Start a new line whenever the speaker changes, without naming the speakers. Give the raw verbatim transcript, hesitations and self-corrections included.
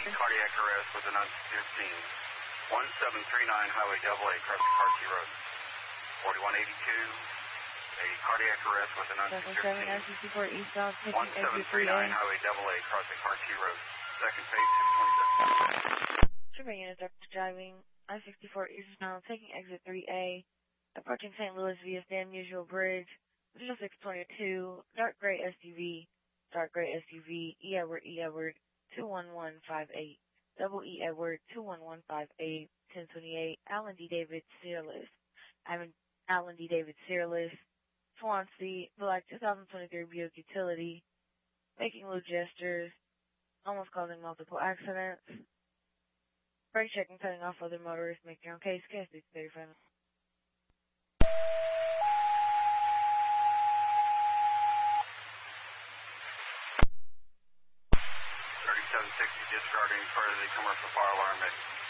cardiac arrest with an unsecured scene. one seven three nine Highway double A crossing Cartier Road. forty-one eighty-two, a cardiac arrest with an unsecured scene. one seven three nine Highway double A crossing Cartier Road. Second phase, six twenty-seven.
Trooper unit driving I sixty-four eastbound, taking exit three A, approaching Saint Louis via San Usual Bridge, zero six twenty-two, dark gray S U V, dark gray S U V, E. Edward, E. Edward, two one one five eight, double E. Edward, two one one five eight, ten twenty-eight, Alan D. David, Searless, Alan D. David, Searless, Swansea, black two thousand twenty-three Buick Utility, making loose gestures, almost causing multiple accidents. Brake checking, cutting off other motorists, make your own case, case these thirty-five.
thirty-seven sixty disregarding part of the commercial fire alarm at